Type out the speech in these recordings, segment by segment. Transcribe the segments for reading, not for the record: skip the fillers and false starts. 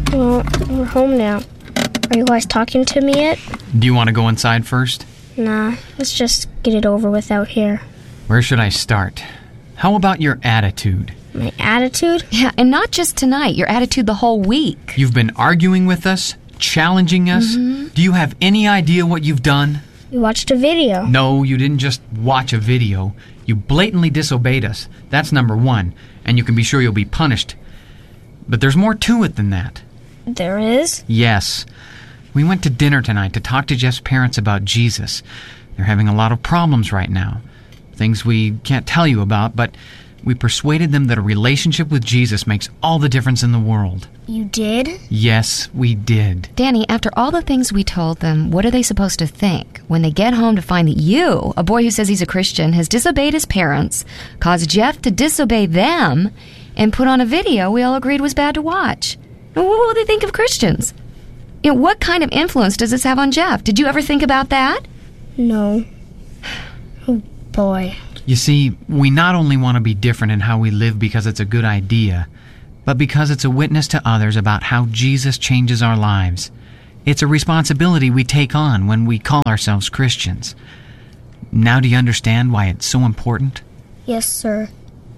Well, we're home now. Are you guys talking to me yet? Do you want to go inside first? Nah, let's just get it over with out here. Where should I start? How about your attitude? My attitude? Yeah, and not just tonight, your attitude the whole week. You've been arguing with us, challenging us. Do you have any idea what you've done? We watched a video. No, you didn't just watch a video. You blatantly disobeyed us. That's number one, and you can be sure you'll be punished. But there's more to it than that. There is? Yes. We went to dinner tonight to talk to Jeff's parents about Jesus. They're having a lot of problems right now. Things we can't tell you about, but we persuaded them that a relationship with Jesus makes all the difference in the world. You did? Yes, we did. Danny, after all the things we told them, what are they supposed to think when they get home to find that you, a boy who says he's a Christian, has disobeyed his parents, caused Jeff to disobey them, and put on a video we all agreed was bad to watch? What will they think of Christians? You know, what kind of influence does this have on Jeff? Did you ever think about that? No. Oh, boy. You see, we not only want to be different in how we live because it's a good idea, but because it's a witness to others about how Jesus changes our lives. It's a responsibility we take on when we call ourselves Christians. Now do you understand why it's so important? Yes, sir.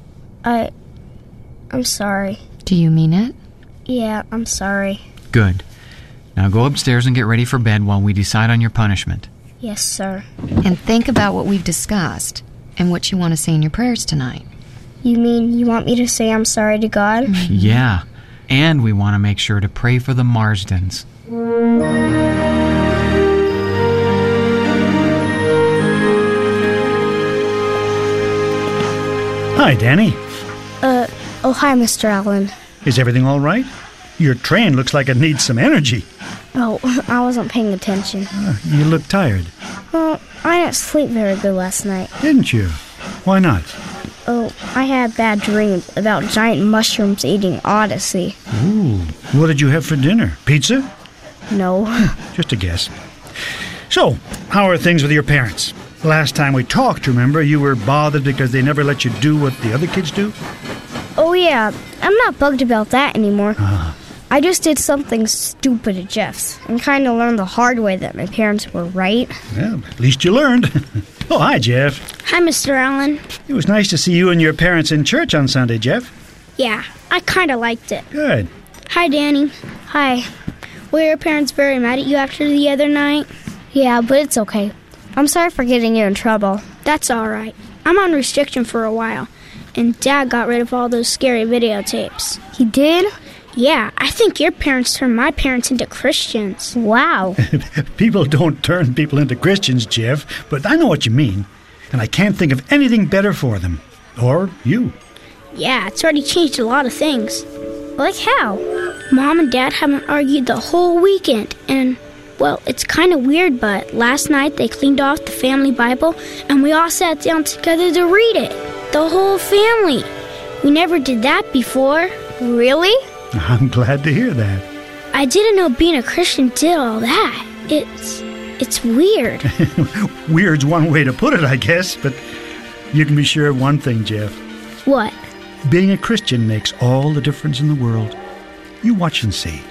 I'm sorry. Do you mean it? Yeah, I'm sorry. Good. Now go upstairs and get ready for bed while we decide on your punishment. Yes, sir. And think about what we've discussed and what you want to say in your prayers tonight. You mean you want me to say I'm sorry to God? Yeah. And we want to make sure to pray for the Marsdens. Hi, Danny. Oh, hi, Mr. Allen. Is everything all right? Your train looks like it needs some energy. Oh, I wasn't paying attention. You look tired. Well, I didn't sleep very good last night. Didn't you? Why not? Oh, I had a bad dream about giant mushrooms eating Odyssey. Ooh. What did you have for dinner? Pizza? No. Just a guess. So, how are things with your parents? Last time we talked, remember, you were bothered because they never let you do what the other kids do? Oh, yeah. I'm not bugged about that anymore. I just did something stupid at Jeff's and kind of learned the hard way that my parents were right. Well, at least you learned. Oh, hi, Jeff. Hi, Mr. Allen. It was nice to see you and your parents in church on Sunday, Jeff. Yeah, I kind of liked it. Good. Hi, Danny. Hi. Were your parents very mad at you after the other night? Yeah, but it's okay. I'm sorry for getting you in trouble. That's all right. I'm on restriction for a while, and Dad got rid of all those scary videotapes. He did? Yeah, I think your parents turned my parents into Christians. Wow. People don't turn people into Christians, Jeff, but I know what you mean, and I can't think of anything better for them. Or you. Yeah, it's already changed a lot of things. Like how? Mom and Dad haven't argued the whole weekend, and, well, it's kind of weird, but last night they cleaned off the family Bible, and we all sat down together to read it. The whole family. We never did that before. Really? I'm glad to hear that. I didn't know being a Christian did all that. It's weird. Weird's one way to put it, I guess, but you can be sure of one thing, Jeff. What? Being a Christian makes all the difference in the world. You watch and see.